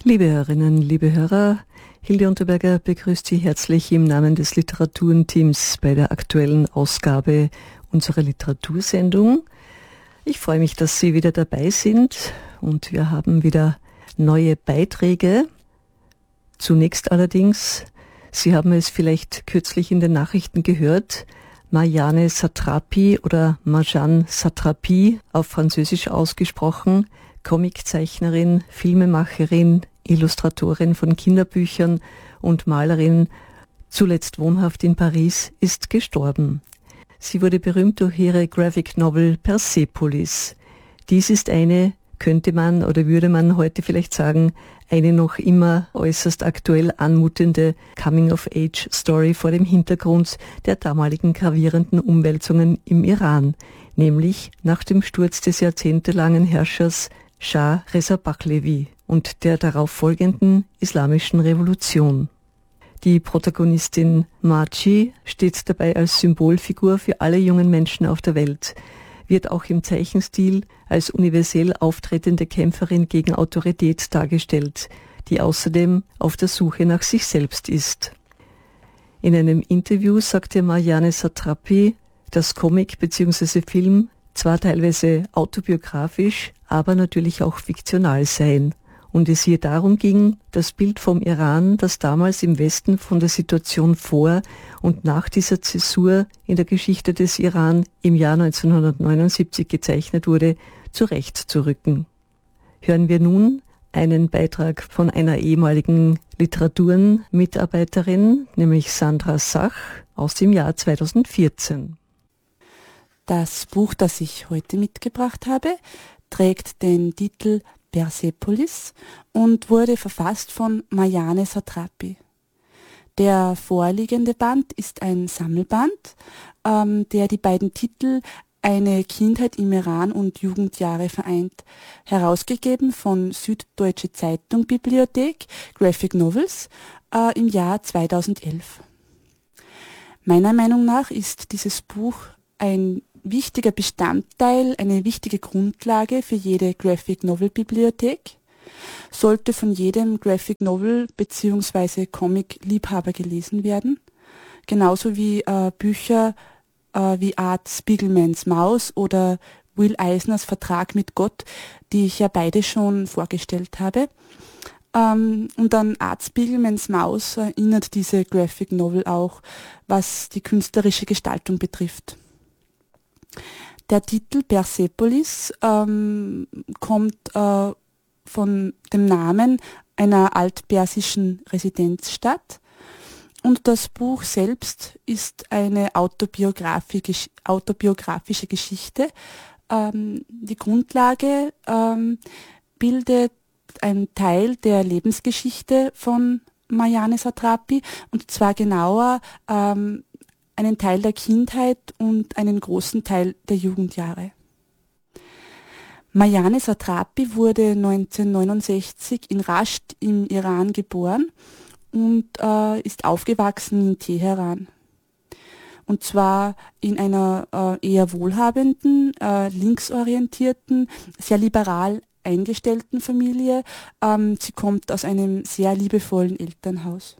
Liebe Hörerinnen, liebe Hörer, Hilde Unterberger begrüßt Sie herzlich im Namen des Literaturenteams bei der aktuellen Ausgabe unserer Literatursendung. Ich freue mich, dass Sie wieder dabei sind und wir haben wieder neue Beiträge. Zunächst allerdings, Sie haben es vielleicht kürzlich in den Nachrichten gehört, Marianne Satrapi oder Marjane Satrapi, auf Französisch ausgesprochen, Comiczeichnerin, Filmemacherin, Illustratorin von Kinderbüchern und Malerin, zuletzt wohnhaft in Paris, ist gestorben. Sie wurde berühmt durch ihre Graphic Novel Persepolis. Dies ist eine, könnte man oder würde man heute vielleicht sagen, eine noch immer äußerst aktuell anmutende Coming-of-Age-Story vor dem Hintergrund der damaligen gravierenden Umwälzungen im Iran, nämlich nach dem Sturz des jahrzehntelangen Herrschers Schah Reza Pahlavi und der darauf folgenden islamischen Revolution. Die Protagonistin Marci steht dabei als Symbolfigur für alle jungen Menschen auf der Welt, wird auch im Zeichenstil als universell auftretende Kämpferin gegen Autorität dargestellt, die außerdem auf der Suche nach sich selbst ist. In einem Interview sagte Marianne Satrapi, dass Comic bzw. Film zwar teilweise autobiografisch, aber natürlich auch fiktional seien und es hier darum ging, das Bild vom Iran, das damals im Westen von der Situation vor und nach dieser Zäsur in der Geschichte des Iran im Jahr 1979 gezeichnet wurde, zurechtzurücken. Hören wir nun einen Beitrag von einer ehemaligen Literaturenmitarbeiterin, nämlich Sandra Sach, aus dem Jahr 2014. Das Buch, das ich heute mitgebracht habe, trägt den Titel Persepolis und wurde verfasst von Marianne Satrapi. Der vorliegende Band ist ein Sammelband, der die beiden Titel Eine Kindheit im Iran und Jugendjahre vereint, herausgegeben von Süddeutsche Zeitung Bibliothek Graphic Novels im Jahr 2011. Meiner Meinung nach ist dieses Buch ein wichtiger Bestandteil, eine wichtige Grundlage für jede Graphic Novel Bibliothek, sollte von jedem Graphic Novel bzw. Comic-Liebhaber gelesen werden, genauso wie Bücher wie Art Spiegelmans Maus oder Will Eisners Vertrag mit Gott, die ich ja beide schon vorgestellt habe. Und an Art Spiegelmans Maus erinnert diese Graphic Novel auch, was die künstlerische Gestaltung betrifft. Der Titel Persepolis kommt von dem Namen einer altpersischen Residenzstadt und das Buch selbst ist eine autobiografische Geschichte. Die Grundlage bildet ein Teil der Lebensgeschichte von Marianne Satrapi und zwar genauer einen Teil der Kindheit und einen großen Teil der Jugendjahre. Marianne Satrapi wurde 1969 in Rasht im Iran geboren und ist aufgewachsen in Teheran. Und zwar in einer eher wohlhabenden, linksorientierten, sehr liberal eingestellten Familie. Sie kommt aus einem sehr liebevollen Elternhaus.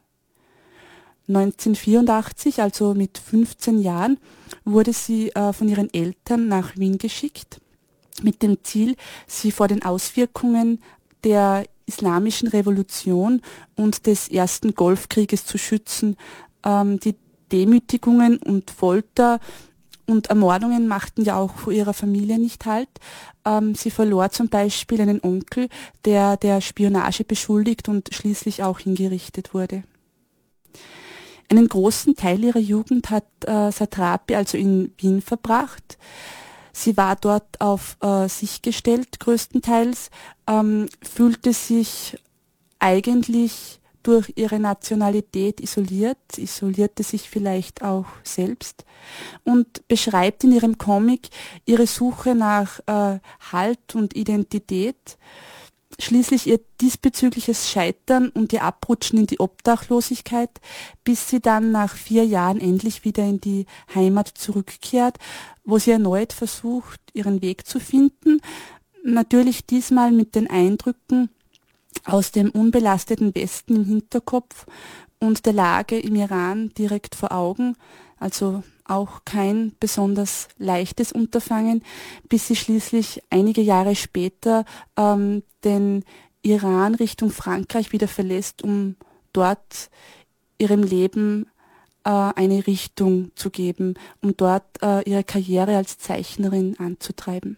1984, also mit 15 Jahren, wurde sie von ihren Eltern nach Wien geschickt, mit dem Ziel, sie vor den Auswirkungen der islamischen Revolution und des ersten Golfkrieges zu schützen. Die Demütigungen und Folter und Ermordungen machten ja auch vor ihrer Familie nicht halt. Sie verlor zum Beispiel einen Onkel, der Spionage beschuldigt und schließlich auch hingerichtet wurde. Einen großen Teil ihrer Jugend hat Satrapi also in Wien verbracht. Sie war dort auf sich gestellt größtenteils, fühlte sich eigentlich durch ihre Nationalität isolierte sich vielleicht auch selbst und beschreibt in ihrem Comic ihre Suche nach Halt und Identität. Schließlich ihr diesbezügliches Scheitern und ihr Abrutschen in die Obdachlosigkeit, bis sie dann nach 4 Jahren endlich wieder in die Heimat zurückkehrt, wo sie erneut versucht, ihren Weg zu finden. Natürlich diesmal mit den Eindrücken aus dem unbelasteten Westen im Hinterkopf und der Lage im Iran direkt vor Augen, also auch kein besonders leichtes Unterfangen, bis sie schließlich einige Jahre später den Iran Richtung Frankreich wieder verlässt, um dort ihrem Leben eine Richtung zu geben, um dort ihre Karriere als Zeichnerin anzutreiben.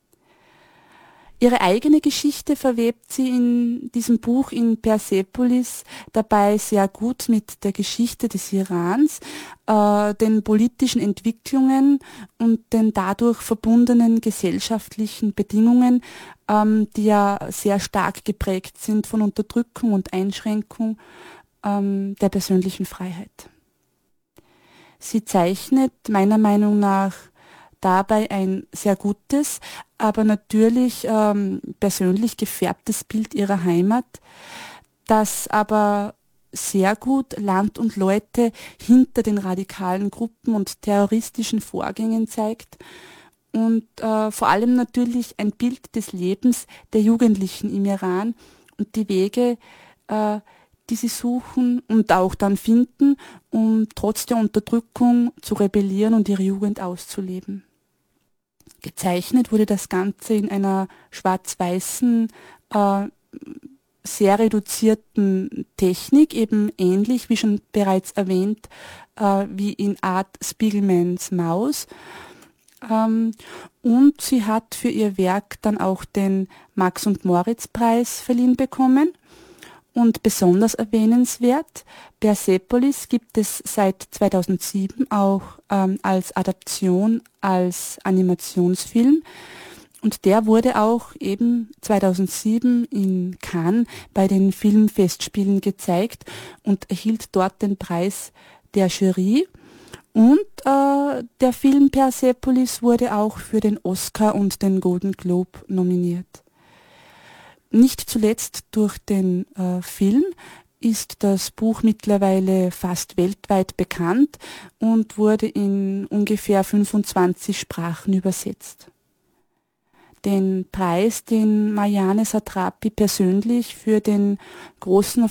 Ihre eigene Geschichte verwebt sie in diesem Buch in Persepolis dabei sehr gut mit der Geschichte des Irans, den politischen Entwicklungen und den dadurch verbundenen gesellschaftlichen Bedingungen, die ja sehr stark geprägt sind von Unterdrückung und Einschränkung der persönlichen Freiheit. Sie zeichnet meiner Meinung nach dabei ein sehr gutes, aber natürlich persönlich gefärbtes Bild ihrer Heimat, das aber sehr gut Land und Leute hinter den radikalen Gruppen und terroristischen Vorgängen zeigt und vor allem natürlich ein Bild des Lebens der Jugendlichen im Iran und die Wege, die sie suchen und auch dann finden, um trotz der Unterdrückung zu rebellieren und ihre Jugend auszuleben. Gezeichnet wurde das Ganze in einer schwarz-weißen, sehr reduzierten Technik, eben ähnlich wie schon bereits erwähnt, wie in Art Spiegelmans Maus. Und sie hat für ihr Werk dann auch den Max-und-Moritz-Preis verliehen bekommen. Und besonders erwähnenswert, Persepolis gibt es seit 2007 auch als Adaption, als Animationsfilm. Und der wurde auch eben 2007 in Cannes bei den Filmfestspielen gezeigt und erhielt dort den Preis der Jury. Und der Film Persepolis wurde auch für den Oscar und den Golden Globe nominiert. Nicht zuletzt durch den Film ist das Buch mittlerweile fast weltweit bekannt und wurde in ungefähr 25 Sprachen übersetzt. Den Preis, den Marjane Satrapi persönlich für den großen